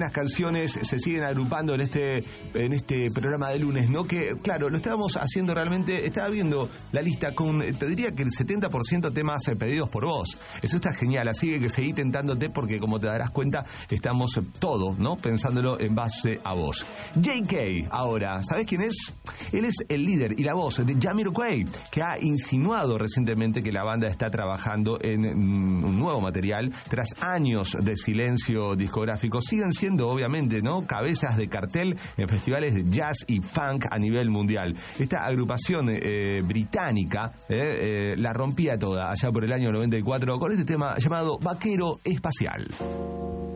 estas canciones se siguen agrupando en este programa de lunes, ¿no? Que, claro, lo estábamos haciendo realmente, estaba viendo la lista con, te diría que el 70% temas pedidos por vos. Eso está genial, así que seguí tentándote porque, como te darás cuenta, estamos todos, ¿no? Pensándolo en base a vos. JK, ahora, ¿sabés quién es? Él es el líder y la voz de Jamiroquai, que ha insinuado recientemente que la banda está trabajando en un nuevo material tras años de silencio discográfico. Siguen siendo, obviamente, ¿no?, cabezas de cartel en festivales de jazz y funk a nivel mundial. Esta agrupación británica la rompía toda allá por el año 94 con este tema llamado Vaquero Espacial.